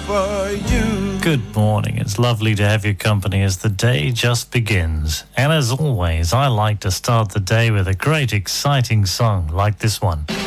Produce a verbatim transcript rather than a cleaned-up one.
for you. Good morning. It's lovely to have your company as the day just begins. And as always, I like to start the day with a great exciting song like this one.